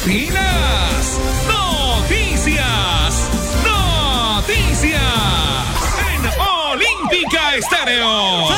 Noticias. En Olímpica Estéreo.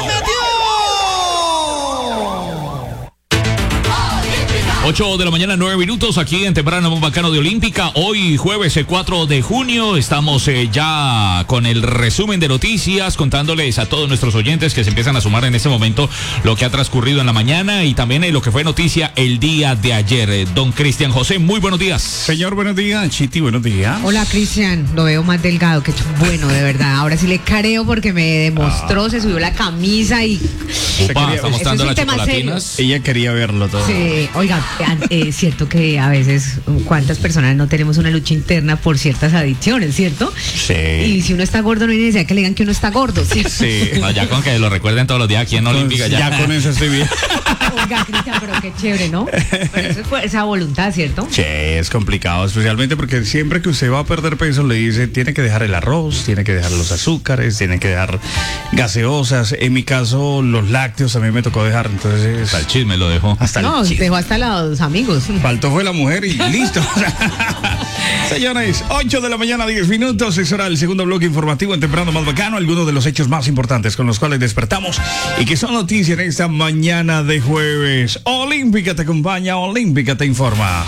8 de la mañana, 9 minutos, aquí en Temprano Bacano de Olímpica. Hoy, jueves 4 de junio, estamos ya con el resumen de noticias, contándoles a todos nuestros oyentes que se empiezan a sumar en este momento lo que ha transcurrido en la mañana y también lo que fue noticia el día de ayer. Don Cristian José, muy buenos días. Señor, buenos días. Chiti, buenos días. Hola, Cristian. Lo veo más delgado, que bueno, de verdad. Ahora sí le careo porque me demostró, se subió la camisa y... Upa, está mostrando las chocolatinas. Ella quería verlo todo. Sí, oiga, es cierto que a veces cuántas personas no tenemos una lucha interna por ciertas adicciones, ¿cierto? Sí. Y si uno está gordo no hay necesidad que le digan que uno está gordo, ¿cierto? Sí, no, ya con que lo recuerden todos los días aquí en Olímpica. Ya con eso estoy bien. Oiga, Cristian, pero qué chévere, ¿no? Pero eso es fuerza, voluntad, ¿cierto? Sí, es complicado, especialmente porque siempre que usted va a perder peso le dice, tiene que dejar el arroz, tiene que dejar los azúcares, tiene que dejar gaseosas. En mi caso, los lácteos también me tocó dejar, entonces... Hasta el chisme lo dejó. No, dejó hasta los amigos. Faltó fue la mujer y listo. Señores, 8 de la mañana, 10 minutos. Es hora del segundo bloque informativo en Temprano Más Bacano. Algunos de los hechos más importantes con los cuales despertamos y que son noticias en esta mañana de jueves. Olímpica te acompaña, Olímpica te informa.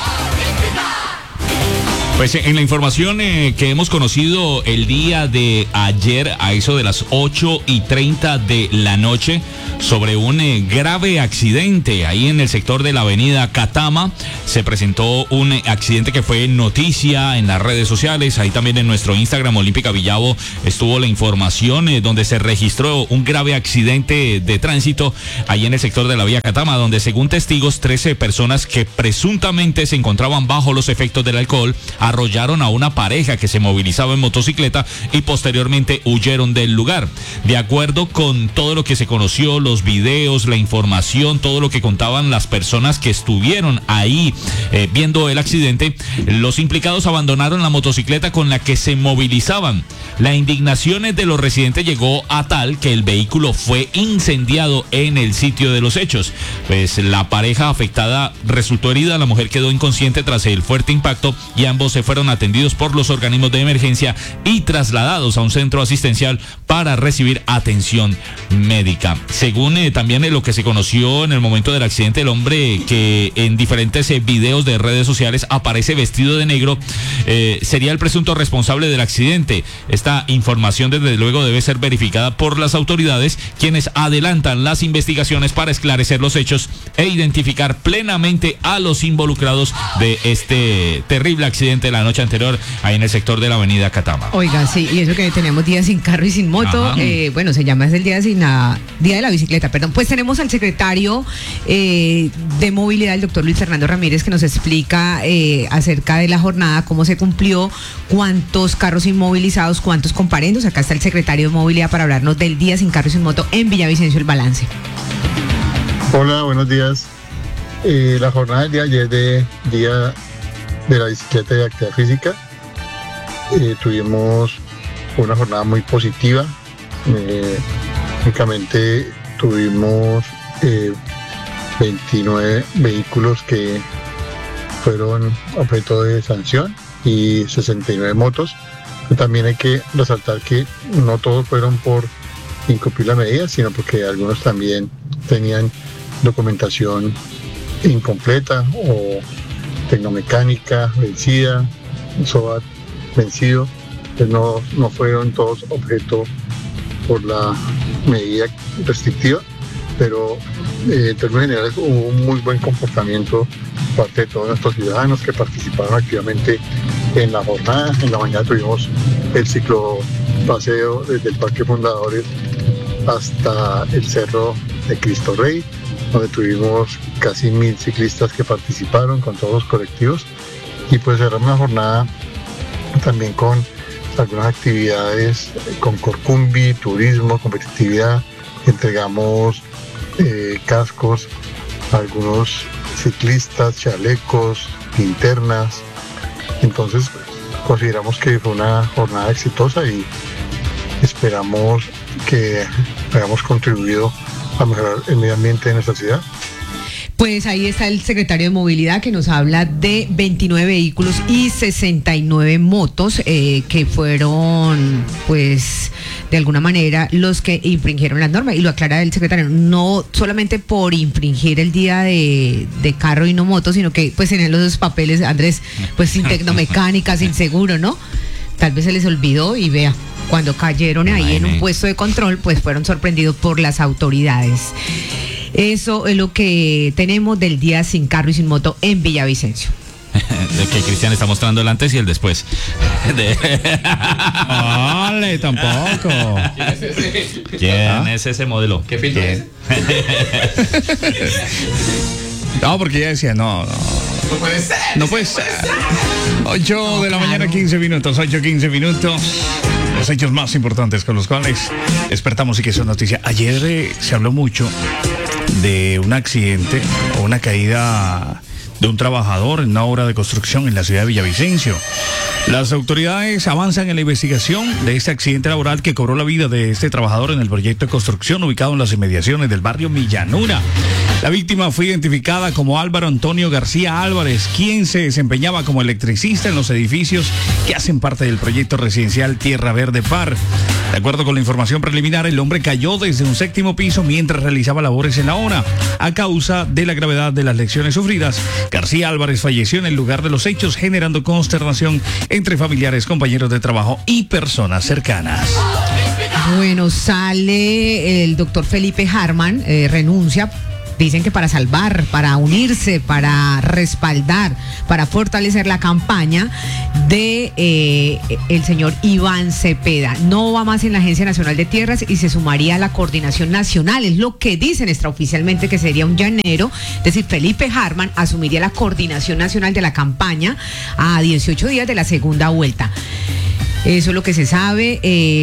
Pues en la información que hemos conocido el día de ayer a eso de las 8:30 de la noche sobre un grave accidente ahí en el sector de la avenida Catama. Se presentó un accidente que fue noticia en las redes sociales. Ahí también en nuestro Instagram Olímpica Villavo estuvo la información donde se registró un grave accidente de tránsito ahí en el sector de la vía Catama, donde según testigos 13 personas que presuntamente se encontraban bajo los efectos del alcohol arrollaron a una pareja que se movilizaba en motocicleta y posteriormente huyeron del lugar. De acuerdo con todo lo que se conoció, los videos, la información, todo lo que contaban las personas que estuvieron ahí viendo el accidente, los implicados abandonaron la motocicleta con la que se movilizaban. La indignación de los residentes llegó a tal que el vehículo fue incendiado en el sitio de los hechos. Pues la pareja afectada resultó herida, la mujer quedó inconsciente tras el fuerte impacto y ambos se fueron atendidos por los organismos de emergencia y trasladados a un centro asistencial para recibir atención médica. Según también lo que se conoció en el momento del accidente, el hombre que en diferentes videos de redes sociales aparece vestido de negro sería el presunto responsable del accidente. Esta información desde luego debe ser verificada por las autoridades, quienes adelantan las investigaciones para esclarecer los hechos e identificar plenamente a los involucrados de este terrible accidente la noche anterior ahí en el sector de la avenida Catama. Oiga, sí, y eso que tenemos días sin carro y sin moto, bueno, se llama es el día de la bicicleta, perdón. Pues tenemos al secretario de movilidad, el doctor Luis Fernando Ramírez, que nos explica acerca de la jornada, cómo se cumplió, cuántos carros inmovilizados, cuántos comparendos. Acá está el secretario de movilidad para hablarnos del día sin carro y sin moto en Villavicencio, el balance. Hola, buenos días. La jornada del día ayer de día de la bicicleta y de actividad física, tuvimos una jornada muy positiva. Únicamente tuvimos 29 vehículos que fueron objeto de sanción y 69 motos. También hay que resaltar que no todos fueron por incumplir la medida, sino porque algunos también tenían documentación incompleta o tecnomecánica vencida, SOAT vencido. Pues no fueron todos objeto por la medida restrictiva, pero en términos generales hubo un muy buen comportamiento por parte de todos nuestros ciudadanos que participaron activamente en la jornada. En la mañana tuvimos el ciclopaseo desde el Parque Fundadores hasta el Cerro de Cristo Rey, donde tuvimos casi 1000 ciclistas que participaron con todos los colectivos, y pues cerramos una jornada también con algunas actividades con Corcumbi, turismo, competitividad. Entregamos cascos a algunos ciclistas, chalecos, linternas. Entonces consideramos que fue una jornada exitosa y esperamos que hayamos contribuido a mejorar el medio ambiente de nuestra ciudad. Pues ahí está el secretario de Movilidad que nos habla de 29 vehículos y 69 motos que fueron, pues, de alguna manera los que infringieron las normas. Y lo aclara el secretario, no solamente por infringir el día de carro y no moto, sino que pues tenían los dos papeles, Andrés, pues sin tecnomecánica, sin seguro, ¿no? Tal vez se les olvidó y vea, cuando cayeron ahí en un puesto de control, pues fueron sorprendidos por las autoridades. Eso es lo que tenemos del día sin carro y sin moto en Villavicencio. De que Cristian está mostrando el antes y el después. Vale, tampoco. ¿Quién es ese modelo? ¿Qué filtro es? No, porque ella decía, no puede ser. No puede ser. 8 de la mañana, 15 minutos. 8:15 minutos. Los hechos más importantes con los cuales despertamos y que son noticias. Ayer se habló mucho de un accidente o una caída de un trabajador en una obra de construcción en la ciudad de Villavicencio. Las autoridades avanzan en la investigación de este accidente laboral que cobró la vida de este trabajador en el proyecto de construcción ubicado en las inmediaciones del barrio Millanura. La víctima fue identificada como Álvaro Antonio García Álvarez, quien se desempeñaba como electricista en los edificios que hacen parte del proyecto residencial Tierra Verde Par. De acuerdo con la información preliminar, el hombre cayó desde un 7º piso mientras realizaba labores en la obra. A causa de la gravedad de las lesiones sufridas, García Álvarez falleció en el lugar de los hechos, generando consternación entre familiares, compañeros de trabajo y personas cercanas. Bueno, sale el doctor Felipe Harman, renuncia. Dicen que para salvar, para unirse, para respaldar, para fortalecer la campaña de el señor Iván Cepeda. No va más en la Agencia Nacional de Tierras y se sumaría a la Coordinación Nacional. Es lo que dicen extraoficialmente, que sería un llanero. Es decir, Felipe Harman asumiría la Coordinación Nacional de la campaña a 18 días de la segunda vuelta. Eso es lo que se sabe.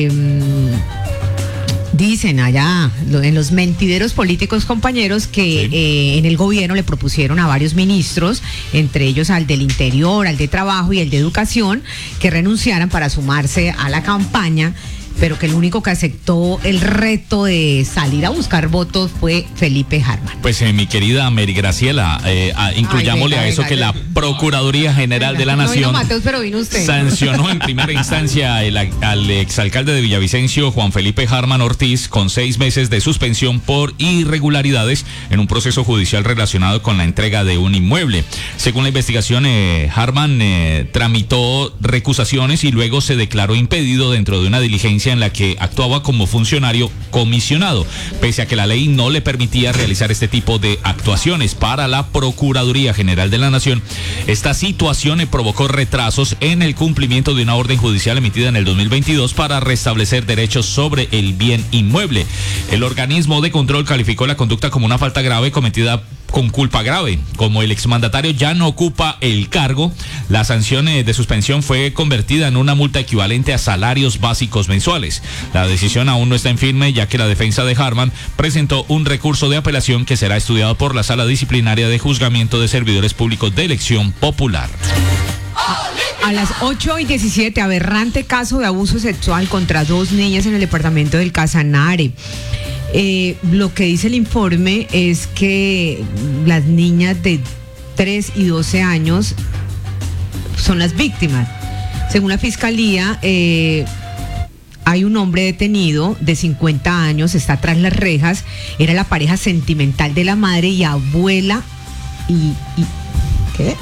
Dicen allá en los mentideros políticos, compañeros, que sí, en el gobierno le propusieron a varios ministros, entre ellos al del Interior, al de Trabajo y el de Educación, que renunciaran para sumarse a la campaña, pero que el único que aceptó el reto de salir a buscar votos fue Felipe Harman. Pues mi querida Mary Graciela, incluyámosle a eso que la Procuraduría General de la Nación no vino Mateus, pero vino usted. Sancionó en primera instancia al exalcalde de Villavicencio, Juan Felipe Harman Ortiz, con 6 meses de suspensión por irregularidades en un proceso judicial relacionado con la entrega de un inmueble. Según la investigación, Harman tramitó recusaciones y luego se declaró impedido dentro de una diligencia en la que actuaba como funcionario comisionado, pese a que la ley no le permitía realizar este tipo de actuaciones. Para la Procuraduría General de la Nación, esta situación provocó retrasos en el cumplimiento de una orden judicial emitida en el 2022 para restablecer derechos sobre el bien inmueble. El organismo de control calificó la conducta como una falta grave cometida con culpa grave. Como el exmandatario ya no ocupa el cargo, la sanción de suspensión fue convertida en una multa equivalente a salarios básicos mensuales. La decisión aún no está en firme, ya que la defensa de Harman presentó un recurso de apelación que será estudiado por la Sala Disciplinaria de Juzgamiento de Servidores Públicos de Elección Popular. A las 8:17, aberrante caso de abuso sexual contra 2 niñas en el departamento del Casanare. Lo que dice el informe es que las niñas de 3 y 12 años son las víctimas. Según la fiscalía, hay un hombre detenido de 50 años, está tras las rejas, era la pareja sentimental de la madre y abuela ¿qué?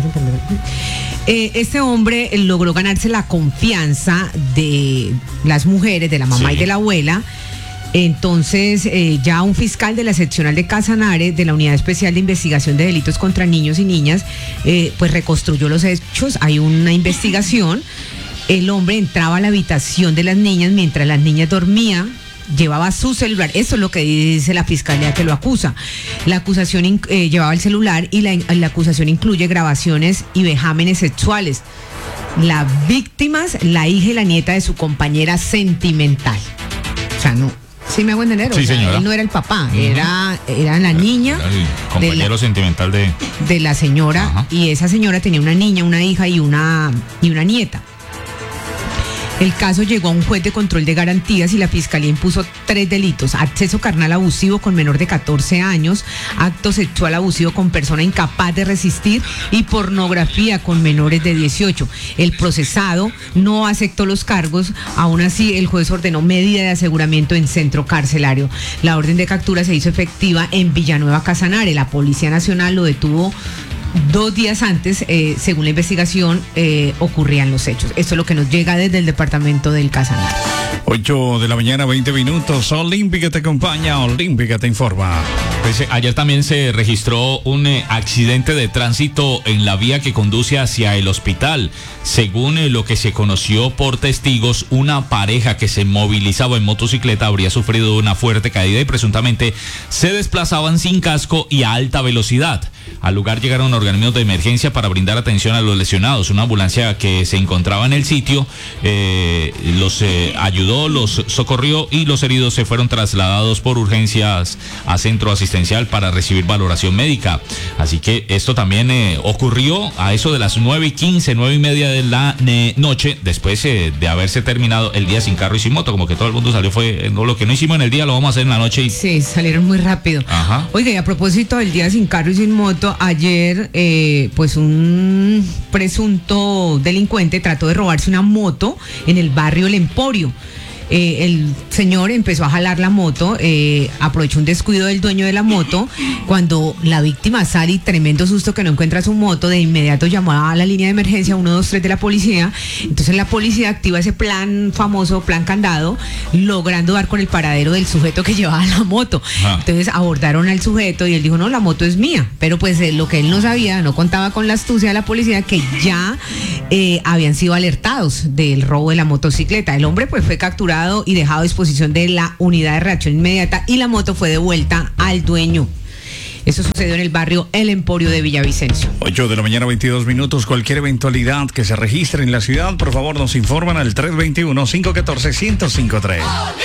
Este hombre logró ganarse la confianza de las mujeres, de la mamá y de la abuela. Entonces, ya un fiscal de la seccional de Casanare, de la Unidad Especial de Investigación de Delitos contra Niños y Niñas, pues reconstruyó los hechos. Hay una investigación. El hombre entraba a la habitación de las niñas mientras las niñas dormían, llevaba su celular. Eso es lo que dice la fiscalía que lo acusa. La acusación llevaba el celular y la acusación incluye grabaciones y vejámenes sexuales. Las víctimas, la hija y la nieta de su compañera sentimental. O sea, no. ¿Sí me hago entender? Sí, señora. Él no era el papá, era la niña. El compañero sentimental de la señora. Ajá. Y esa señora tenía una niña, una hija y una nieta. El caso llegó a un juez de control de garantías y la fiscalía impuso 3 delitos: acceso carnal abusivo con menor de 14 años, acto sexual abusivo con persona incapaz de resistir y pornografía con menores de 18. El procesado no aceptó los cargos, aún así el juez ordenó medida de aseguramiento en centro carcelario. La orden de captura se hizo efectiva en Villanueva Casanare. La Policía Nacional lo detuvo 2 días antes, según la investigación, ocurrían los hechos. Esto es lo que nos llega desde el departamento del Casanare. 8 de la mañana, 20 minutos. Olímpica te acompaña, Olímpica te informa. Pues, ayer también se registró un accidente de tránsito en la vía que conduce hacia el hospital. Según lo que se conoció por testigos, una pareja que se movilizaba en motocicleta habría sufrido una fuerte caída y presuntamente se desplazaban sin casco y a alta velocidad. Al lugar llegaron organismos de emergencia para brindar atención a los lesionados. Una ambulancia que se encontraba en el sitio los ayudó, los socorrió y los heridos se fueron trasladados por urgencias a centro asistencial para recibir valoración médica. Así que esto también ocurrió a eso de las 9:15, 9:30 de la noche, después de haberse terminado el día sin carro y sin moto. Como que todo el mundo salió, lo que no hicimos en el día lo vamos a hacer en la noche. Sí, salieron muy rápido. Ajá. Oiga, y a propósito del día sin carro y sin moto, ayer pues un presunto delincuente trató de robarse una moto en el barrio El Emporio. El señor empezó a jalar la moto, aprovechó un descuido del dueño de la moto. Cuando la víctima sale, tremendo susto que no encuentra su moto, de inmediato llamó a la línea de emergencia 123 de la policía. Entonces la policía activa ese plan famoso, plan candado, logrando dar con el paradero del sujeto que llevaba la moto. Entonces abordaron al sujeto y él dijo: no, la moto es mía. Pero pues lo que él no sabía, no contaba con la astucia de la policía, que ya habían sido alertados del robo de la motocicleta. El hombre pues fue capturado y dejado a disposición de la unidad de reacción inmediata y la moto fue devuelta al dueño. Eso sucedió en el barrio El Emporio de Villavicencio. 8 de la mañana, 22 minutos. Cualquier eventualidad que se registre en la ciudad, por favor, nos informan al 321-514-1053.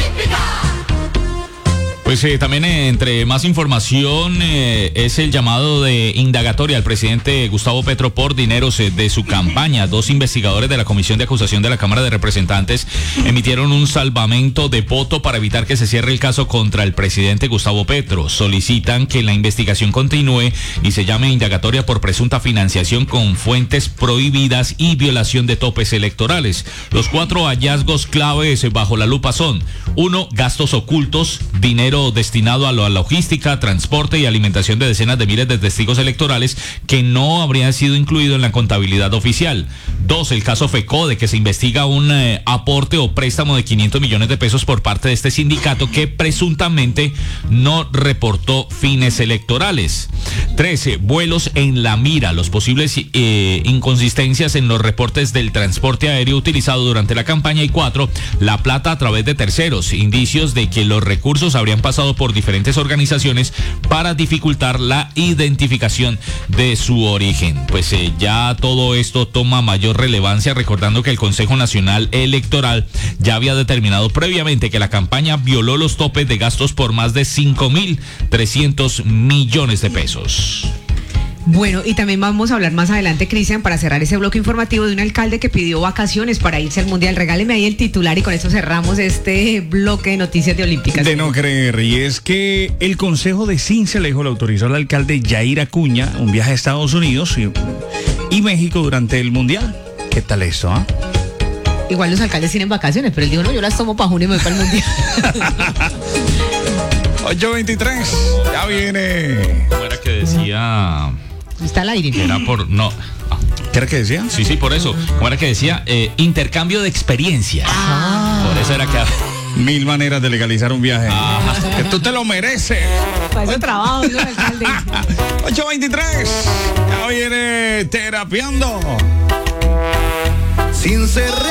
Pues también entre más información es el llamado de indagatoria al presidente Gustavo Petro por dineros de su campaña. 2 investigadores de la Comisión de Acusación de la Cámara de Representantes emitieron un salvamento de voto para evitar que se cierre el caso contra el presidente Gustavo Petro. Solicitan que la investigación continúe y se llame indagatoria por presunta financiación con fuentes prohibidas y violación de topes electorales. Los 4 hallazgos claves bajo la lupa son: 1. Gastos ocultos, dinero destinado a la logística, transporte y alimentación de decenas de miles de testigos electorales que no habrían sido incluidos en la contabilidad oficial. 2. El caso FECODE, que se investiga un aporte o préstamo de 500 millones de pesos por parte de este sindicato que presuntamente no reportó fines electorales. 13. Vuelos en la mira, los posibles inconsistencias en los reportes del transporte aéreo utilizado durante la campaña. Y 4. La plata a través de terceros, indicios de que los recursos habrían pasado por diferentes organizaciones para dificultar la identificación de su origen. Pues ya todo esto toma mayor relevancia, recordando que el Consejo Nacional Electoral ya había determinado previamente que la campaña violó los topes de gastos por más de 5.300 millones de pesos. Bueno, y también vamos a hablar más adelante, Cristian, para cerrar ese bloque informativo, de un alcalde que pidió vacaciones para irse al Mundial. Regáleme ahí el titular y con eso cerramos este bloque de noticias de Olímpicas. De no creer, y es que el Consejo de Sincelejo le autorizó al alcalde Yair Acuña un viaje a Estados Unidos y México durante el Mundial. ¿Qué tal esto, ah? Igual los alcaldes tienen vacaciones, pero él dijo: no, yo las tomo para junio y me voy para el Mundial. 8:23, ya viene. ¿Cómo era que decía? Está al aire. Era por... No. ¿Qué era que decía? Sí, por eso. ¿Cómo era que decía? Intercambio de experiencias. Por eso era que... 1000 maneras de legalizar un viaje. Que tú te lo mereces. Para ese trabajo, ¿no, alcalde? 8:23, ya viene Terapiando. Sin ser